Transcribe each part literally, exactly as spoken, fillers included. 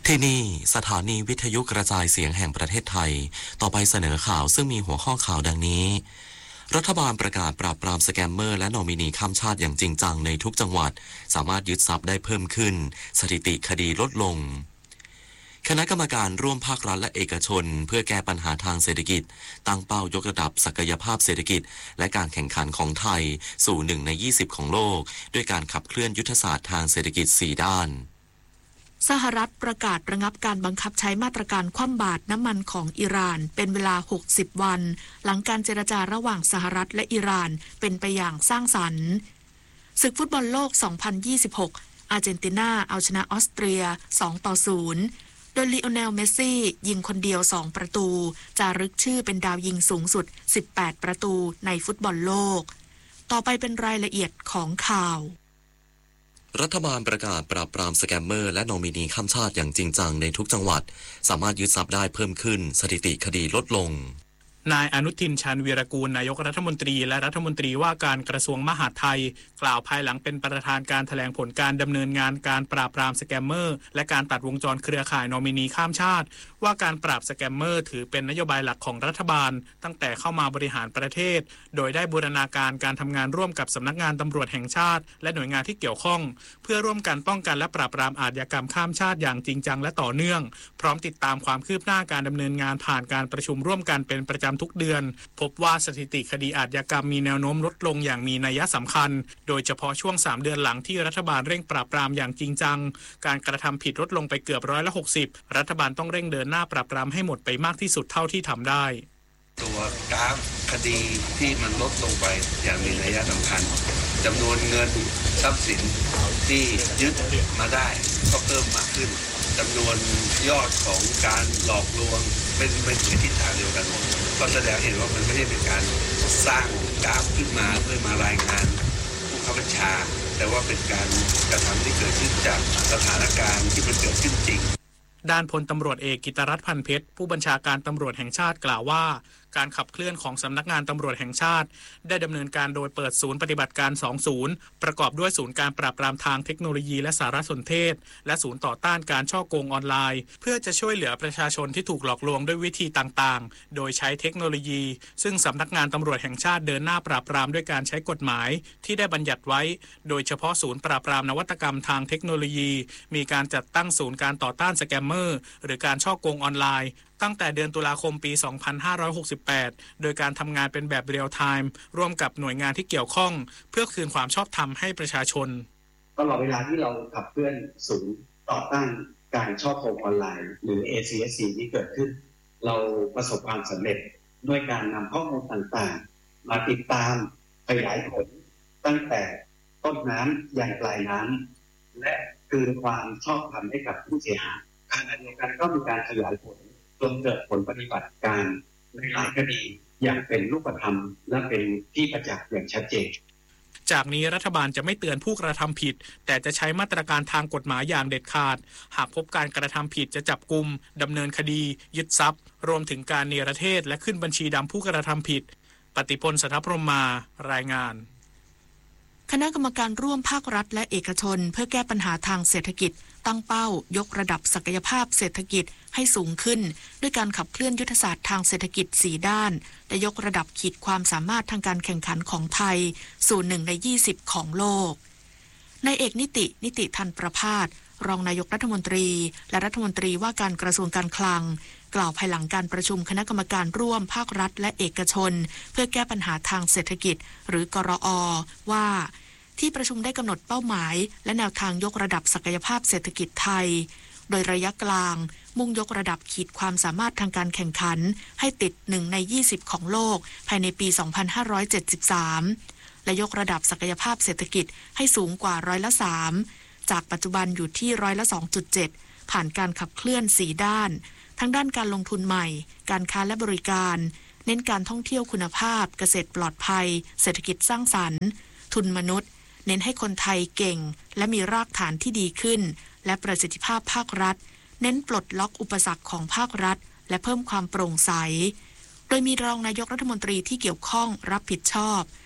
ที่นี่สถานีวิทยุกระจายเสียงแห่งประเทศไทยต่อไปเสนอข่าวซึ่งมีหัวข้อข่าวดังนี้รัฐบาลประกาศปราบปรามสแกมเมอร์และนอมินีข้ามชาติอย่างจริงจังในทุกจังหวัดสามารถยึดทรัพย์ได้เพิ่มขึ้นสถิติคดีลดลงคณะกรรมการร่วมภาครัฐและเอกชนเพื่อแก้ปัญหาทางเศรษฐกิจตั้งเป้ายกระดับศักยภาพเศรษฐกิจและการแข่งขันของไทยสู่หนึ่งในยี่สิบของโลกด้วยการขับเคลื่อนยุทธศาสตร์ทางเศรษฐกิจสี่ด้านสหรัฐประกาศระงับการบังคับใช้มาตรการคว่ำบาตรน้ำมันของอิหร่านเป็นเวลาหกสิบวันหลังการเจรจาระหว่างสหรัฐและอิหร่านเป็นไปอย่างสร้างสรรค์ศึกฟุตบอลโลกสองพันยี่สิบหกอาร์เจนตินาเอาชนะออสเตรียสองต่อศูนย์โดยลีโอเนลเมสซี่ยิงคนเดียวสองประตูจารึกชื่อเป็นดาวยิงสูงสุดสิบแปดประตูในฟุตบอลโลกต่อไปเป็นรายละเอียดของข่าวรัฐบาลประกาศปราบปรามสแกมเมอร์และนอมินีข้ามชาติอย่างจริงจังในทุกจังหวัดสามารถยึดทรัพย์ได้เพิ่มขึ้นสถิติคดีลดลงนายอนุทินชาญวีรกูลนายกรัฐมนตรีและรัฐมนตรีว่าการกระทรวงมหาดไทยกล่าวภายหลังเป็นประธานการแถลงผลการดำเนินงานการปราบปรามสแกมเมอร์และการตัดวงจรเครือข่ายนอมินีข้ามชาติว่าการปราบสแกมเมอร์ถือเป็นนโยบายหลักของรัฐบาลตั้งแต่เข้ามาบริหารประเทศโดยได้บูรณาการการทำงานร่วมกับสำนักงานตำรวจแห่งชาติและหน่วยงานที่เกี่ยวข้องเพื่อร่วมกันป้องกันและปราบปรามอาชญากรรมข้ามชาติอย่างจริงจังและต่อเนื่องพร้อมติดตามความคืบหน้าการดำเนินงานผ่านการประชุมร่วมกันเป็นประจำทุกเดือนพบว่าสถิติคดีอาชญากรรมมีแนวโน้มลดลงอย่างมีนัยสำคัญโดยเฉพาะช่วงสามเดือนหลังที่รัฐบาลเร่งปราบปรามอย่างจริงจังการกระทำผิดลดลงไปเกือบร้อยละหกสิบรัฐบาลต้องเร่งเดินหน้าปราบปรามให้หมดไปมากที่สุดเท่าที่ทำได้ตัวกราฟคดีที่มันลดลงไปอย่างมีนัยสำคัญจำนวนเงินทรัพย์สินที่ยึดมาได้ก็เพิ่มมากขึ้นจำนวนยอดของการหลอกลวงเป็นเป็นในทิศทางเดียวกันก็แสดงเห็นว่ามันไม่ได้เป็นการสร้างกราฟขึ้นมาเพื่อมารายงานผู้ข้าราชการแต่ว่าเป็นการกระทำที่เกิดขึ้นจากสถานการณ์ที่มันเกิดขึ้นจริงด้านพลตำรวจเอกกิตรัตน์พันเพชรผู้บัญชาการตำรวจแห่งชาติกล่าวว่าการขับเคลื่อนของสำนักงานตำรวจแห่งชาติได้ดำเนินการโดยเปิดศูนย์ปฏิบัติการสองศูนย์ประกอบด้วยศูนย์การปราบปรามทางเทคโนโลยีและสารสนเทศและศูนย์ต่อต้านการฉ้อโกงออนไลน์เพื่อจะช่วยเหลือประชาชนที่ถูกหลอกลวงด้วยวิธีต่างๆโดยใช้เทคโนโลยีซึ่งสำนักงานตำรวจแห่งชาติเดินหน้าปราบปรามด้วยการใช้กฎหมายที่ได้บัญญัติไว้โดยเฉพาะศูนย์ปราบปรามนวัตกรรมทางเทคโนโลยีมีการจัดตั้งศูนย์การต่อต้านสแกมเมอร์หรือการฉ้อโกงออนไลน์ตั้งแต่เดือนตุลาคมปีสองพันห้าร้อยหกสิบแปดโดยการทำงานเป็นแบบเรียลไทม์ร่วมกับหน่วยงานที่เกี่ยวข้องเพื่อคืนความชอบธรรมให้ประชาชนตลอดเวลาที่เราขับเคลื่อนศูนย์ต่อต้านการฉ้อโกงออนไลน์หรือ เอ ซี เอส ซี ที่เกิดขึ้นเราประสบความสำเร็จด้วยการนำข้อมูลต่างๆมาติดตามขยายผลตั้งแต่ต้นน้ำยันปลายน้ำและคืนความชอบธรรมให้กับผู้เสียหายขณะเดียวกันก็มีการขยายผลจนเกิดผลปฏิบัติการในหลายคดีอย่างเป็นรูปธรรมและเป็นที่ประจักษ์อย่างชัดเจนจากนี้รัฐบาลจะไม่เตือนผู้กระทำผิดแต่จะใช้มาตรการทางกฎหมายอย่างเด็ดขาดหากพบการกระทำผิดจะจับกุมดำเนินคดียึดทรัพย์รวมถึงการเนรเทศและขึ้นบัญชีดำผู้กระทำผิดปฏิพล สัทธพรหมารายงานคณะกรรมการร่วมภาครัฐและเอกชนเพื่อแก้ปัญหาทางเศรษฐกิจตั้งเป้ายกระดับศักยภาพเศรษฐกิจให้สูงขึ้นด้วยการขับเคลื่อนยุทธศาสตร์ทางเศรษฐกิจสี่ด้านและยกระดับขีดความสามารถทางการแข่งขันของไทยสู่หนึ่งในยี่สิบของโลกนายเอกนิตินิติธันประภาสรองนายกรัฐมนตรีและรัฐมนตรีว่าการกระทรวงการคลังกล่าวภายหลังการประชุมคณะกรรมการร่วมภาครัฐและเอกชนเพื่อแก้ปัญหาทางเศรษฐกิจหรือกรอ.ว่าที่ประชุมได้กำหนดเป้าหมายและแนวทางยกระดับศักยภาพเศรษฐกิจไทยโดยระยะกลางมุ่งยกระดับขีดความสามารถทางการแข่งขันให้ติดหนึ่งในยี่สิบของโลกภายในปีสองพันห้าร้อยเจ็ดสิบสามและยกระดับศักยภาพเศรษฐกิจให้สูงกว่าร้อยละสามจากปัจจุบันอยู่ที่ร้อยละ สองจุดเจ็ด ผ่านการขับเคลื่อนสี่ด้านทั้งด้านการลงทุนใหม่การค้าและบริการเน้นการท่องเที่ยวคุณภาพเกษตรปลอดภัยเศรษฐกิจสร้างสรรค์ทุนมนุษย์เน้นให้คนไทยเก่งและมีรากฐานที่ดีขึ้นและประสิทธิภาพภาครัฐเน้นปลดล็อกอุปสรรคของภาครัฐและเพิ่มความโปร่งใสโดยมีรองนายกรัฐมนตรีที่เกี่ยวข้องรับผิดชอบ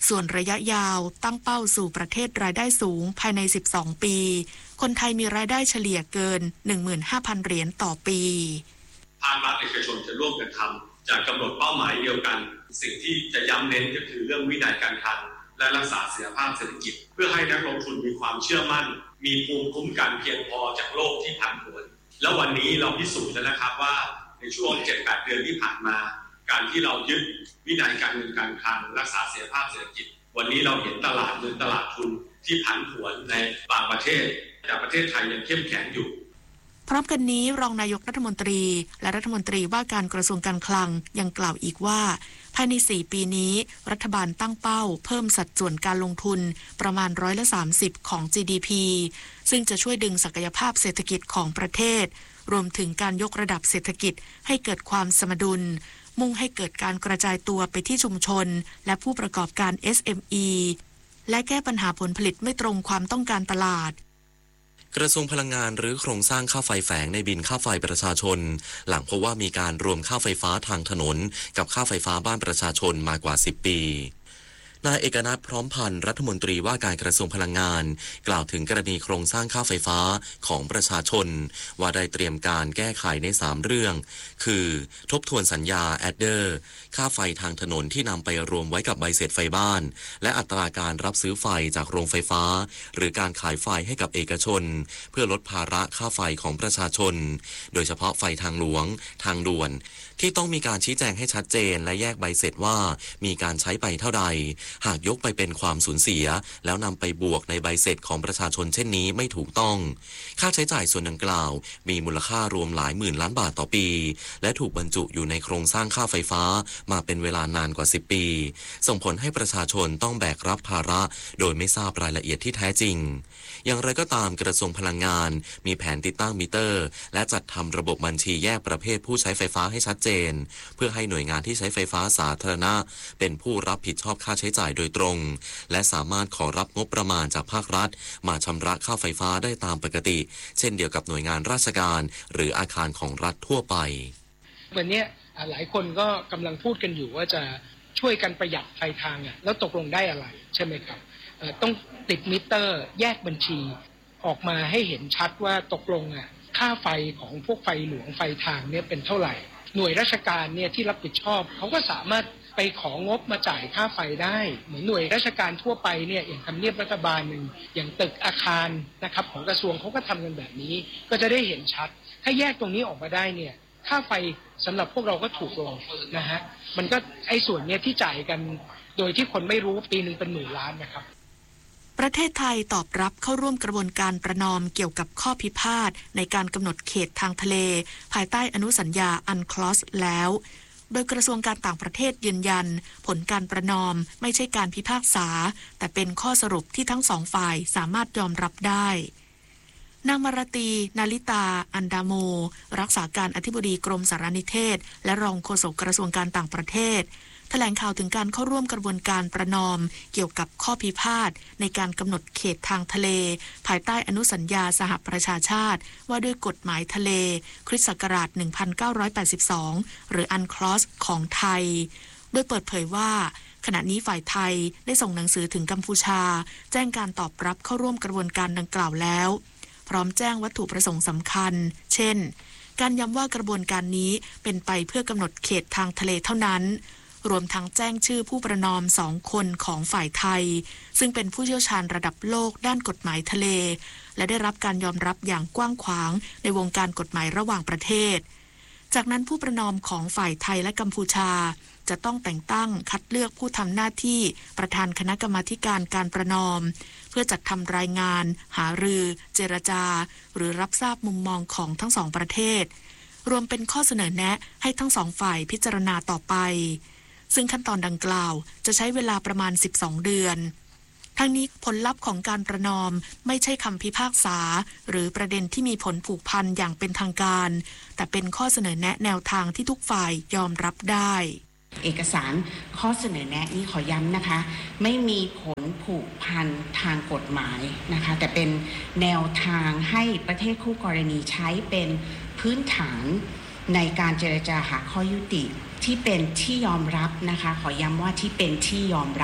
ส่วนระยะยาวตั้งเป้าสู่ประเทศรายได้สูงภายในสิบสองปีคนไทยมีรายได้เฉลี่ยเกิน หนึ่งหมื่นห้าพัน เหรียญต่อปีภาครัฐเอกชนจะร่วมกันทำจะกำหนดเป้าหมายเดียวกันสิ่งที่จะย้ำเน้นก็คือเรื่องวินัยการคลังและรักษาเสถียรภาพเศรษฐกิจเพื่อให้นักลงทุนมีความเชื่อมั่นมีภูมิคุ้มกันเพียงพอจากโลกที่ผันผวนแล้ววันนี้เราพิสูจน์แล้วนะครับว่าในช่วง เจ็ดถึงแปด เดือนที่ผ่านมาการที่เรายึดวินัยการเงินการคลังรักษาเสถียรภาพเศรษฐกิจวันนี้เราเห็นตลาดเงินตลาดทุนที่ผันผวนในบางประเทศแต่ประเทศไทยยังเข้มแข็งอยู่พร้อมกันนี้รองนายกรัฐมนตรีและรัฐมนตรีว่าการกระทรวงการคลังยังกล่าวอีกว่าภายในสี่ปีนี้รัฐบาลตั้งเป้าเพิ่มสัดส่วนการลงทุนประมาณร้อยละสามสิบของ จี ดี พี ซึ่งจะช่วยดึงศักยภาพเศรษฐกิจของประเทศรวมถึงการยกระดับเศรษฐกิจให้เกิดความสมดุลมุ่งให้เกิดการกระจายตัวไปที่ชุมชนและผู้ประกอบการ เอส เอ็ม อี และแก้ปัญหาผลผลิตไม่ตรงความต้องการตลาดกระทรวงพลังงานหรือโครงสร้างค่าไฟแฝงในบินค่าไฟประชาชนหลังพบว่ามีการรวมค่าไฟฟ้าทางถนนกับค่าไฟฟ้าบ้านประชาชนมากว่าสิบปีนายเอกนัทพร้อมพันธ์รัฐมนตรีว่าการกระทรวงพลังงานกล่าวถึงกรณีโครงสร้างค่าไฟฟ้าของประชาชนว่าได้เตรียมการแก้ไขในสามเรื่องคือทบทวนสัญญาแอดเดอร์ค่าไฟทางถนนที่นำไปรวมไว้กับใบเสร็จไฟบ้านและอัตราการรับซื้อไฟจากโรงไฟฟ้าหรือการขายไฟให้กับเอกชนเพื่อลดภาระค่าไฟของประชาชนโดยเฉพาะไฟทางหลวงทางด่วนที่ต้องมีการชี้แจงให้ชัดเจนและแยกใบเสร็จว่ามีการใช้ไปเท่าใดหากยกไปเป็นความสูญเสียแล้วนำไปบวกในใบเสร็จของประชาชนเช่นนี้ไม่ถูกต้องค่าใช้จ่ายส่วนดังกล่าวมีมูลค่ารวมหลายหมื่นล้านบาทต่อปีและถูกบรรจุอยู่ในโครงสร้างค่าไฟฟ้ามาเป็นเวลานานกว่าสิบปีส่งผลให้ประชาชนต้องแบกรับภาระโดยไม่ทราบรายละเอียดที่แท้จริงอย่างไรก็ตามกระทรวงพลังงานมีแผนติดตั้งมิเตอร์และจัดทำระบบบัญชีแยกประเภทผู้ใช้ไฟฟ้าให้ชัดเจนเพื่อให้หน่วยงานที่ใช้ไฟฟ้าสาธารณะเป็นผู้รับผิดชอบค่าใช้จ่ายโดยตรงและสามารถขอรับงบประมาณจากภาครัฐมาชำระค่าไฟฟ้าได้ตามปกติเช่นเดียวกับหน่วยงานราชการหรืออาคารของรัฐทั่วไปวันนี้หลายคนก็กำลังพูดกันอยู่ว่าจะช่วยกันประหยัดไฟทางอ่ะแล้วตกลงได้อะไรใช่ไหมครับต้องติดมิเตอร์แยกบัญชีออกมาให้เห็นชัดว่าตกลงอ่ะค่าไฟของพวกไฟหลวงไฟทางเนี่ยเป็นเท่าไหร่หน่วยราชการเนี่ยที่รับผิดชอบเขาก็สามารถไปของบมาจ่ายค่าไฟได้เหมือนหน่วยราชการทั่วไปเนี่ยอย่างทำเนียบรัฐบาลหนึ่งอย่างตึกอาคารนะครับของกระทรวงเขาก็ทำกันแบบนี้ก็จะได้เห็นชัดถ้าแยกตรงนี้ออกมาได้เนี่ยค่าไฟสำหรับพวกเราก็ถูกลงนะฮะมันก็ไอ้ส่วนเนี้ยที่จ่ายกันโดยที่คนไม่รู้ปีนึงเป็นหมื่นล้านนะครับประเทศไทยตอบรับเข้าร่วมกระบวนการประนอมเกี่ยวกับข้อพิพาทในการกำหนดเขตทางทะเลภายใต้อนุสัญญาอันคลอสแล้วโดยกระทรวงการต่างประเทศยืนยันผลการประนอมไม่ใช่การพิพากษาแต่เป็นข้อสรุปที่ทั้งสองฝ่ายสามารถยอมรับได้นางมาราตีนาลิตาอันดาโมรักษาการอธิบดีกรมสารนิเทศและรองโฆษกกระทรวงการต่างประเทศแถลงข่าวถึงการเข้าร่วมกระบวนการประนอมเกี่ยวกับข้อพิพาทในการกำหนดเขตทางทะเลภายใต้อนุสัญญาสหประชาชาติว่าด้วยกฎหมายทะเลคริสต์ศักราชหนึ่งพันเก้าร้อยแปดสิบสองหรืออันคลอสของไทยโดยเปิดเผยว่าขณะนี้ฝ่ายไทยได้ส่งหนังสือถึงกัมพูชาแจ้งการตอบรับเข้าร่วมกระบวนการดังกล่าวแล้วพร้อมแจ้งวัตถุประสงค์สำคัญเช่นการย้ำว่ากระบวนการนี้เป็นไปเพื่อกำหนดเขตทางทะเลเท่านั้นรวมทั้งแจ้งชื่อผู้ประนอมสองคนของฝ่ายไทยซึ่งเป็นผู้เชี่ยวชาญระดับโลกด้านกฎหมายทะเลและได้รับการยอมรับอย่างกว้างขวางในวงการกฎหมายระหว่างประเทศจากนั้นผู้ประนอมของฝ่ายไทยและกัมพูชาจะต้องแต่งตั้งคัดเลือกผู้ทำหน้าที่ประธานคณะกรรมาธิการการประนอมเพื่อจัดทำรายงานหารือเจรจาหรือรับทราบมุมมองของทั้งสองประเทศรวมเป็นข้อเสนอแนะให้ทั้งสองฝ่ายพิจารณาต่อไปซึ่งขั้นตอนดังกล่าวจะใช้เวลาประมาณสิบสองเดือนทั้งนี้ผลลัพธ์ของการประนอมไม่ใช่คำพิพากษาหรือประเด็นที่มีผลผูกพันอย่างเป็นทางการแต่เป็นข้อเสนอแนะแนวทางที่ทุกฝ่ายยอมรับได้เอกสารข้อเสนอแนะนี้ขอย้ำนะคะไม่มีผลผูกพันทางกฎหมายนะคะแต่เป็นแนวทางให้ประเทศคู่กรณีใช้เป็นพื้นฐานในการเจรจาหาข้อยุติที่เป็นที่ยอมรับนะคะขอย้ำว่าที่เป็นที่ยอมรับ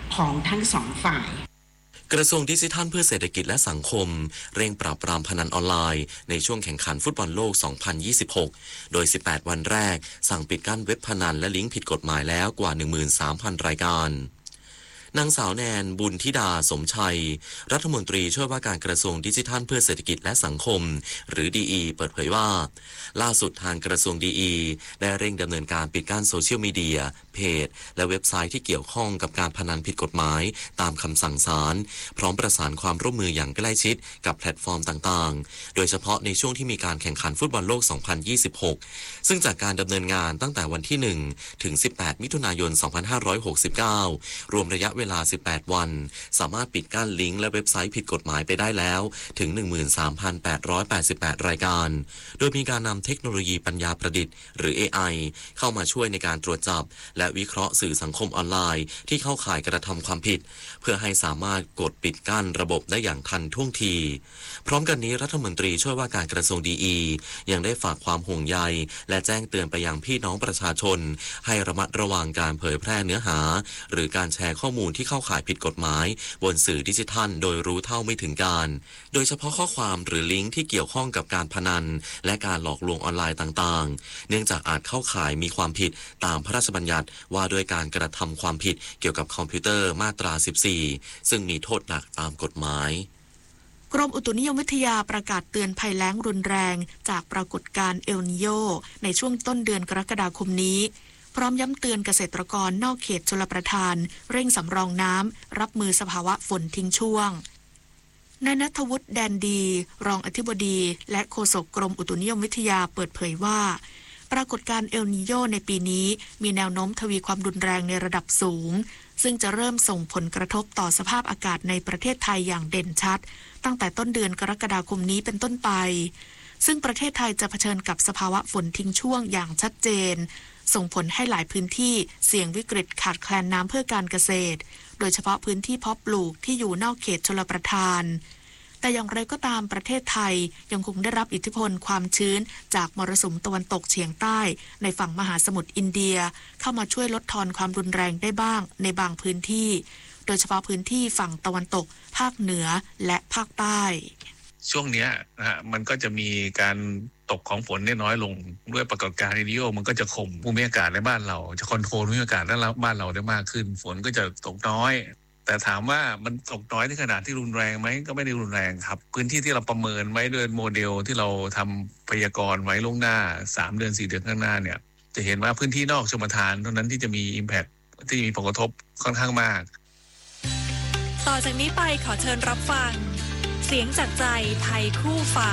ของทั้งสองฝ่ายกระทรวงดิจิทัลเพื่อเศรษฐกิจและสังคมเร่งปราบปรามพนันออนไลน์ในช่วงแข่งขันฟุตบอลโลก สองพันยี่สิบหก โดย สิบแปด วันแรกสั่งปิดกั้นเว็บพนันและลิงก์ผิดกฎหมายแล้วกว่า หนึ่งหมื่นสามพัน รายการนางสาวแนนบุญธิดาสมชัยรัฐมนตรีช่วยว่าการกระทรวงดิจิทัลเพื่อเศรษฐกิจและสังคมหรือ ดี อี เปิดเผยว่าล่าสุดทางกระทรวง ดี อี ได้เร่งดำเนินการปิดกั้นโซเชียลมีเดียเพจและเว็บไซต์ที่เกี่ยวข้องกับการพนันผิดกฎหมายตามคำสั่งศาลพร้อมประสานความร่วมมืออย่างใกล้ชิดกับแพลตฟอร์มต่างๆโดยเฉพาะในช่วงที่มีการแข่งขันฟุตบอลโลก สองพันยี่สิบหก ซึ่งจากการดำเนินงานตั้งแต่วันที่ หนึ่ง ถึง สิบแปด มิถุนายน สองพันห้าร้อยหกสิบเก้า รวมระยะเวลา สิบแปด วันสามารถปิดกั้นลิงก์และเว็บไซต์ผิดกฎหมายไปได้แล้วถึง หนึ่งหมื่นสามพันแปดร้อยแปดสิบแปด รายการโดยมีการนำเทคโนโลยีปัญญาประดิษฐ์หรือ เอ ไอ เข้ามาช่วยในการตรวจจับและวิเคราะห์สื่อสังคมออนไลน์ที่เข้าข่ายกระทำความผิดเพื่อให้สามารถกดปิดกั้นระบบได้อย่างทันท่วงทีพร้อมกันนี้รัฐมนตรีช่วยว่าการกระทรวง ดี อี ยังได้ฝากความห่วงใยและแจ้งเตือนไปยังพี่น้องประชาชนให้ระมัดระวังการเผยแพร่เนื้อหาหรือการแชร์ข้อมูลที่เข้าข่ายผิดกฎหมายบนสื่อดิจิทัลโดยรู้เท่าไม่ถึงการโดยเฉพาะข้อความหรือลิงก์ที่เกี่ยวข้องกับการพนันและการหลอกลวงออนไลน์ต่างๆเนื่องจากอาจเข้าข่ายมีความผิดตามพระราชบัญญัติว่าด้วยการกระทำความผิดเกี่ยวกับคอมพิวเตอร์มาตรา สิบสี่ ซึ่งมีโทษหนักตามกฎหมายกรมอุตุนิยมวิทยาประกาศเตือนภัยแล้งรุนแรงจากปรากฏการณ์เอลนิโญในช่วงต้นเดือนกรกฎาคมนี้พร้อมย้ำเตือนเกษตรกรนอกเขตชลประทานเร่งสำรองน้ำรับมือสภาวะฝนทิ้งช่วงนายณัฐวุฒิแดนดีรองอธิบดีและโฆษกกรมอุตุนิยมวิทยาเปิดเผยว่าปรากฏการณ์เอลนิโญในปีนี้มีแนวโน้มทวีความรุนแรงในระดับสูงซึ่งจะเริ่มส่งผลกระทบต่อสภาพอากาศในประเทศไทยอย่างเด่นชัดตั้งแต่ต้นเดือนกรกฎาคมนี้เป็นต้นไปซึ่งประเทศไทยจะเผชิญกับสภาวะฝนทิ้งช่วงอย่างชัดเจนส่งผลให้หลายพื้นที่เสี่ยงวิกฤตขาดแคลนน้ำเพื่อการเกษตรโดยเฉพาะพื้นที่เพาะปลูกที่อยู่นอกเขตชลประทานแต่อย่างไรก็ตามประเทศไทยยังคงได้รับอิทธิพลความชื้นจากมรสุมตะวันตกเฉียงใต้ในฝั่งมหาสมุทรอินเดียเข้ามาช่วยลดทอนความรุนแรงได้บ้างในบางพื้นที่โดยเฉพาะพื้นที่ฝั่งตะวันตกภาคเหนือและภาคใต้ช่วงนี้นะฮะมันก็จะมีการตกของฝนน้อยลงด้วยปรากฏการณ์เอลนิโญมันก็จะข่มภูมิอากาศในบ้านเราจะคอนโทรลภูมิอากาศในบ้านเราได้มากขึ้นฝนก็จะตกน้อยแต่ถามว่ามันตกน้อยในขนาดที่รุนแรงไหมก็ไม่ได้รุนแรงครับพื้นที่ที่เราประเมินไว้ด้วยโมเดลที่เราทำพยากรณ์ไว้ล่วงหน้าสามเดือนสี่เดือนข้างหน้าเนี่ยจะเห็นว่าพื้นที่นอกชลประทานเท่านั้นที่จะมี impact ที่มีผลกระทบค่อนข้างมากต่อจากนี้ไปขอเชิญรับฟังเสียงจากใจไทยคู่ฟ้า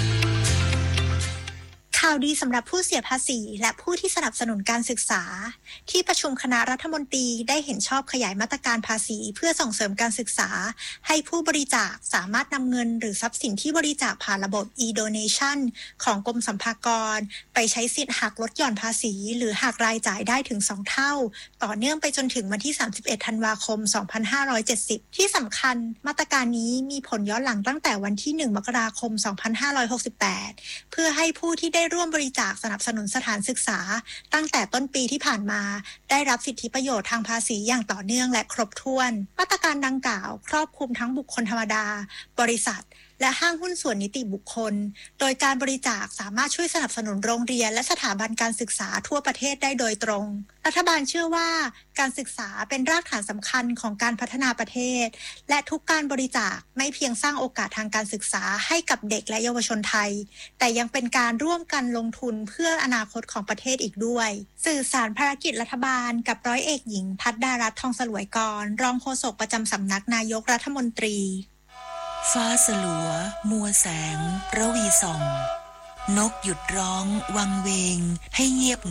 ข่าวดีสำหรับผู้เสียภาษีและผู้ที่สนับสนุนการศึกษาที่ประชุมคณะรัฐมนตรีได้เห็นชอบขยายมาตรการภาษีเพื่อส่งเสริมการศึกษาให้ผู้บริจาคสามารถนำเงินหรือทรัพย์สินที่บริจาคผ่านระบบ e-donation ของกรมสรรพากรไปใช้สิทธิ์หักลดหย่อนภาษีหรือหักรายจ่ายได้ถึงสองเท่าต่อเนื่องไปจนถึงวันที่สามสิบเอ็ดธันวาคมสองพันห้าร้อยเจ็ดสิบที่สำคัญมาตรการนี้มีผลย้อนหลังตั้งแต่วันที่หนึ่งมกราคมสองพันห้าร้อยหกสิบแปดเพื่อให้ผู้ที่ได้ร่วมบริจาคสนับสนุนสถานศึกษาตั้งแต่ต้นปีที่ผ่านมาได้รับสิทธิประโยชน์ทางภาษีอย่างต่อเนื่องและครบถ้วนมาตรการดังกล่าวครอบคลุมทั้งบุคคลธรรมดาบริษัทและห้างหุ้นส่วนนิติบุคคลโดยการบริจาคสามารถช่วยสนับสนุนโรงเรียนและสถาบันการศึกษาทั่วประเทศได้โดยตรงรัฐบาลเชื่อว่าการศึกษาเป็นรากฐานสำคัญของการพัฒนาประเทศและทุกการบริจาคไม่เพียงสร้างโอกาสทางการศึกษาให้กับเด็กและเยาวชนไทยแต่ยังเป็นการร่วมกันลงทุนเพื่ออนาคตของประเทศอีกด้วยสื่อสารภารกิจรัฐบาลกับร้อยเอกหญิงภัทรดารัตน์ทองสลวยกรรองโฆษกประจำสำนักนายกรัฐมนตรีฟ้าสลัวมัวแสงระวีส่องนกหยุดร้องวังเวงให้เงียบ